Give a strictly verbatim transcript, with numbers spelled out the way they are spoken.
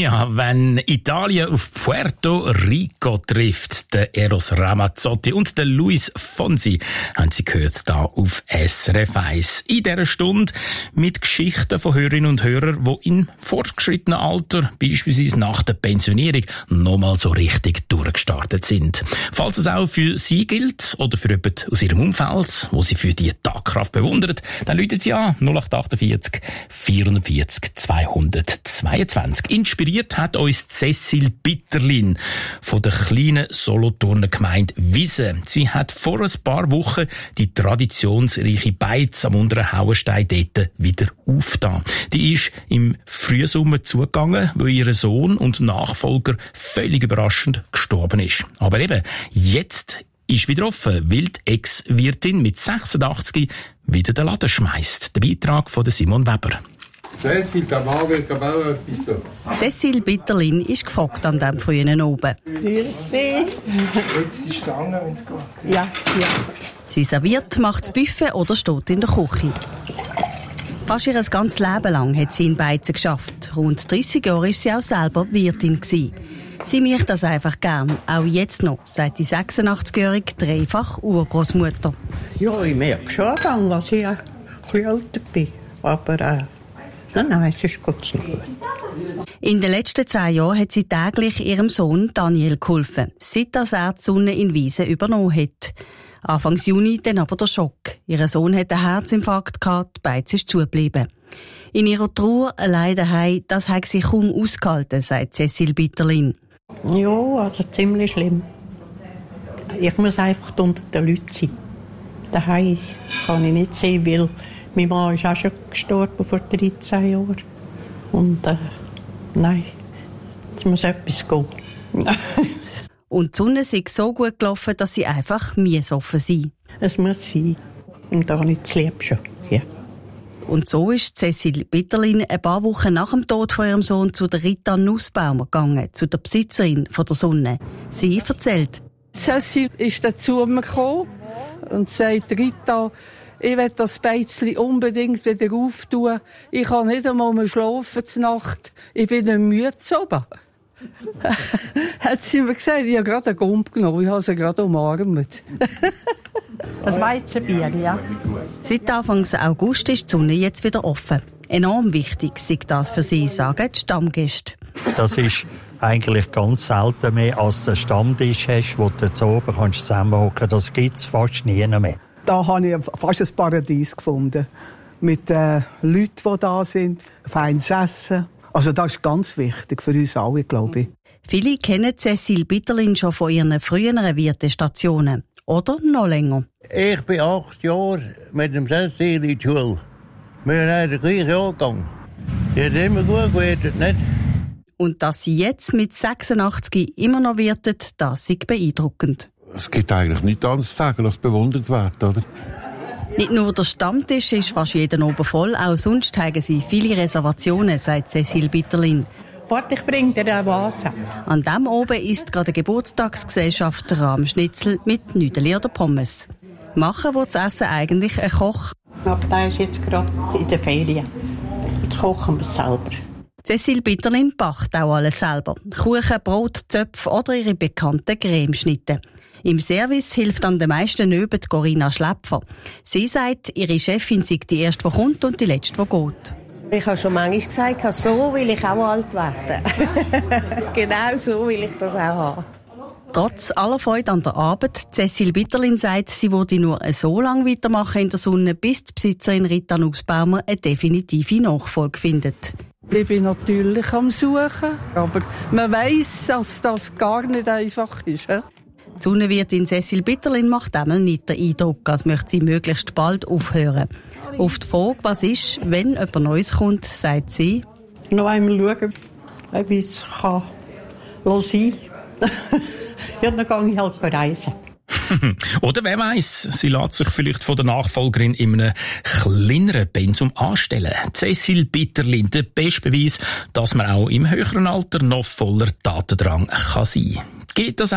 Ja, wenn Italien auf Puerto Rico trifft, der Eros Ramazzotti und der Luis Fonsi, haben Sie gehört, da auf S R F eins. In dieser Stunde mit Geschichten von Hörerinnen und Hörern, die in fortgeschrittenem Alter, beispielsweise nach der Pensionierung, nochmal so richtig durchgestartet sind. Falls es auch für Sie gilt oder für jemanden aus Ihrem Umfeld, wo Sie für die Tagkraft bewundern, dann rufen Sie an null acht achtundvierzig vierundvierzig zweihundertzweiundzwanzig. Inspiriert hat uns Cecil Bitterlin von der kleinen Solothurner Gemeinde Wiesen. Sie hat vor ein paar Wochen die traditionsreiche Beiz am unteren Hauenstein dort wieder aufgetan. Die ist im Frühsommer zugegangen, weil ihr Sohn und Nachfolger völlig überraschend gestorben ist. Aber eben, jetzt ist wieder offen, weil die Ex-Wirtin mit sechsundachtzig wieder den Laden schmeisst. Der Beitrag von Simon Weber. Cecil, der Mann will auch etwas tun. Cecil Bitterlin ist gefragt an diesem frühen oben. Merci. Jetzt die Stange, wenn es geht. Ja, ja. Sie serviert, macht das Buffet oder steht in der Küche. Fast ihr ganzes Leben lang hat sie in Beizen geschafft. Rund dreissig Jahre war sie auch selber Wirtin gewesen. Sie macht das einfach gern, auch jetzt noch, sagt die sechsundachtzig-jährige dreifach Urgroßmutter. Ja, ich merke schon, dass ich ein bisschen älter bin. Aber äh, nein, nein, es ist gut so. In den letzten zehn Jahren hat sie täglich ihrem Sohn Daniel geholfen, seit er die Sonne in Wiesen übernommen hat. Anfangs Juni dann aber der Schock. Ihr Sohn hat einen Herzinfarkt gehabt, die Beiz ist zugeblieben. In ihrer Trauer allein daheim, das hat sie kaum ausgehalten, sagt Cecil Bitterlin. Ja, also ziemlich schlimm. Ich muss einfach unter den Leuten sein. Daheim kann ich nicht sehen, weil mein Mann ist auch schon gestorben vor dreizehn Jahren. Und äh, nein, es muss etwas gehen. Und die Sonne sei so gut gelaufen, dass sie einfach miesoffen sein. Es muss sein. Und da habe ich das Lieb schon. Ja. Und so ist Cecil Bitterlin ein paar Wochen nach dem Tod von ihrem Sohn zu der Rita Nussbaumer gegangen, zu der Besitzerin von der Sonne. Sie erzählt. Cecil ist dann zu mir gekommen und sagt, Rita, ich will das Beizli unbedingt wieder auftun. Ich kann nicht einmal mehr schlafen zur Nacht. Ich bin nicht müde zu oben. Hat sie mir gesagt, ich habe gerade einen Gump genommen, ich habe sie gerade umarmt. Das Weizenbier, ja. Seit Anfang August ist die Sonne jetzt wieder offen. Enorm wichtig sei das für sie, sagen die Stammgäste. Das ist eigentlich ganz selten mehr, als den Stammtisch hast, wo du zu oben kannst zusammenhocken. Das gibt es fast nie mehr. Da habe ich fast ein Paradies gefunden. Mit den Leuten, die da sind, feines Essen. Also das ist ganz wichtig für uns alle, glaube ich. Viele kennen Cecil Bitterlin schon von ihren früheren Wirtestationen. Oder noch länger. Ich bin acht Jahre mit dem Cecil in die Schule. Wir haben den gleichen Jahrgang. Die hat immer gut gewirtet, nicht? Und dass sie jetzt mit sechsundachtzig immer noch wirtet, das ist beeindruckend. Es gibt eigentlich nichts anderes zu sagen als bewundernswert, oder? Nicht nur der Stammtisch ist fast jeden oben voll, auch sonst haben sie viele Reservationen, sagt Cecil Bitterlin. Warte, ich bringe dir eine Vase. An dem oben ist gerade eine Geburtstagsgesellschaft Rahmschnitzel mit Nüdeli oder Pommes. Machen will das Essen eigentlich ein Koch. Aber der ist jetzt gerade in der Ferien. Jetzt kochen wir es selber. Cecil Bitterlin backt auch alles selber. Kuchen, Brot, Zöpfe oder ihre bekannten Cremeschnitte. Im Service hilft an den meisten neben Corinna Schläpfer. Sie sagt, ihre Chefin sei die erste, die kommt und die letzte, die geht. Ich habe schon manchmal gesagt, so will ich auch alt werden. Genau so will ich das auch haben. Trotz aller Freude an der Arbeit, Cecil Bitterlin sagt, sie würde nur so lange weitermachen in der Sonne, bis die Besitzerin Rita Nussbaumer eine definitive Nachfolge findet. Ich bin natürlich am Suchen, aber man weiss, dass das gar nicht einfach ist. He? Die Sonnenwirtin Cecil Bitterlin macht einmal nicht den Eindruck, als möchte sie möglichst bald aufhören. Auf die Frage, was ist, wenn jemand Neues kommt, sagt sie: Noch einmal schauen, ob ich es kann sein kann. Ja, dann gehe ich halt reisen. Oder wer weiss, sie lässt sich vielleicht von der Nachfolgerin in einem kleineren Pensum anstellen. Cecil Bitterlin, der beste Beweis, dass man auch im höheren Alter noch voller Tatendrang kann sein kann. Gilt das